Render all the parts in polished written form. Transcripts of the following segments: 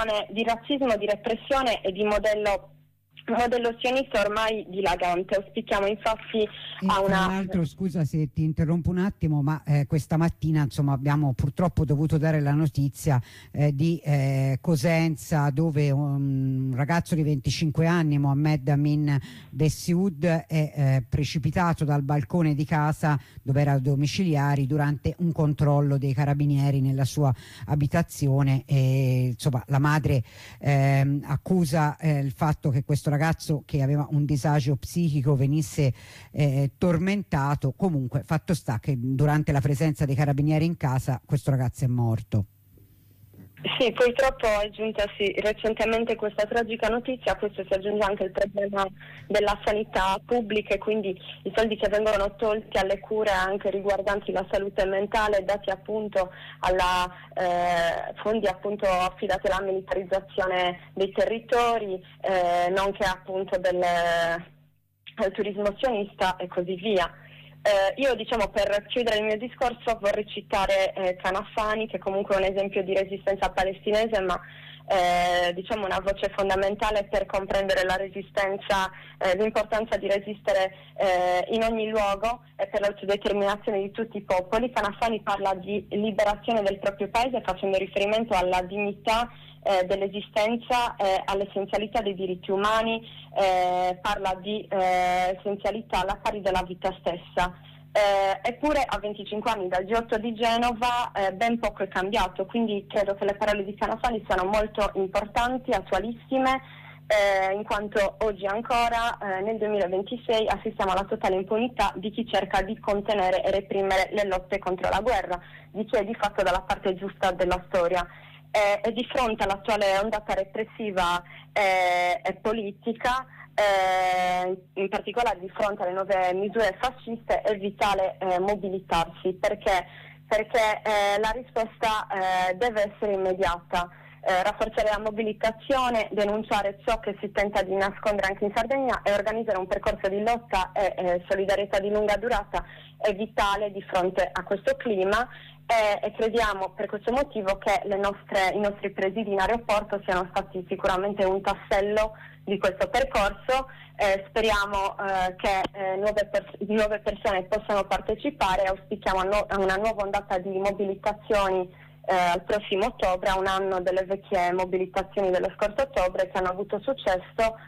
situazione di razzismo, di repressione e di modello sionista ormai dilagante. Auspichiamo infatti a una... Tra l'altro, scusa se ti interrompo un attimo, ma questa mattina insomma abbiamo purtroppo dovuto dare la notizia di Cosenza, dove un ragazzo di 25 anni, Mohamed Amin Bessioud, è precipitato dal balcone di casa dove era domiciliari durante un controllo dei carabinieri nella sua abitazione, e insomma la madre accusa il fatto che questo ragazzo, che aveva un disagio psichico, venisse tormentato. Comunque, fatto sta che durante la presenza dei carabinieri in casa questo ragazzo è morto. Sì, purtroppo è giunta recentemente questa tragica notizia. A questo si aggiunge anche il problema della sanità pubblica, e quindi i soldi che vengono tolti alle cure anche riguardanti la salute mentale, dati appunto alla fondi appunto affidati alla militarizzazione dei territori, nonché appunto al turismo sionista e così via. Io, diciamo, per chiudere il mio discorso vorrei citare Kanafani, che comunque è un esempio di resistenza palestinese, ma diciamo una voce fondamentale per comprendere la resistenza, l'importanza di resistere in ogni luogo e per l'autodeterminazione di tutti i popoli. Kanafani parla di liberazione del proprio paese facendo riferimento alla dignità dell'esistenza, all'essenzialità dei diritti umani, parla di essenzialità alla pari della vita stessa. Eppure a 25 anni dal G8 di Genova ben poco è cambiato, quindi credo che le parole di Kanafani siano molto importanti, attualissime, in quanto oggi ancora nel 2026 assistiamo alla totale impunità di chi cerca di contenere e reprimere le lotte contro la guerra, di chi è di fatto dalla parte giusta della storia. E di fronte all'attuale ondata repressiva e politica, in particolare di fronte alle nuove misure fasciste, è vitale mobilitarsi, perché la risposta deve essere immediata. Rafforzare la mobilitazione, denunciare ciò che si tenta di nascondere anche in Sardegna e organizzare un percorso di lotta e solidarietà di lunga durata è vitale di fronte a questo clima, e crediamo per questo motivo che i nostri presidi in aeroporto siano stati sicuramente un tassello di questo percorso. Speriamo che nuove persone possano partecipare e auspichiamo a una nuova ondata di mobilitazioni al prossimo ottobre, a un anno delle vecchie mobilitazioni dello scorso ottobre che hanno avuto successo,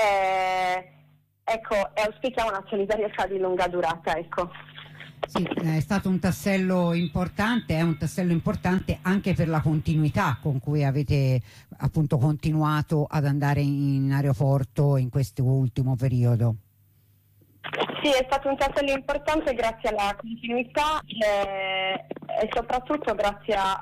e auspichiamo una solidarietà di lunga durata. Ecco. Sì, è stato un tassello importante, è un tassello importante anche per la continuità con cui avete appunto continuato ad andare in aeroporto in questo ultimo periodo. Sì, è stato un tassello importante grazie alla continuità e soprattutto grazie a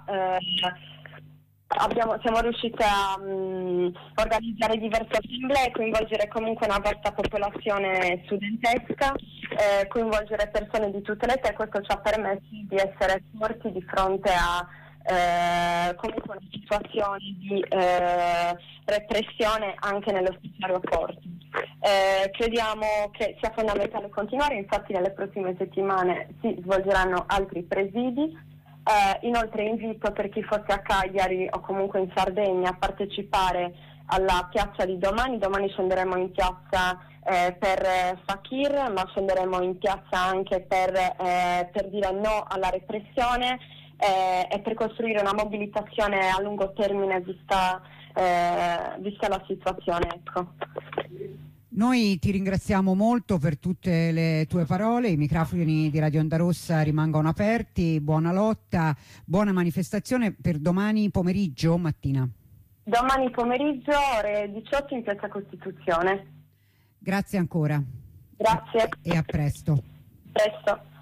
siamo riusciti a organizzare diverse assemblee, coinvolgere comunque una vasta popolazione studentesca, coinvolgere persone di tutte le età, e questo ci ha permesso di essere forti di fronte a comunque una situazione di repressione anche nello stesso aeroporto. Crediamo che sia fondamentale continuare, infatti nelle prossime settimane si svolgeranno altri presidi. Inoltre invito per chi fosse a Cagliari o comunque in Sardegna a partecipare alla piazza di domani. Domani scenderemo in piazza per Fakir, ma scenderemo in piazza anche per dire no alla repressione e per costruire una mobilitazione a lungo termine vista la situazione. Ecco. Noi ti ringraziamo molto per tutte le tue parole, i microfoni di Radio Onda Rossa rimangono aperti, buona lotta, buona manifestazione per domani pomeriggio o mattina? Domani pomeriggio ore 18 in Piazza Costituzione. Grazie ancora. Grazie. E a presto. Presto.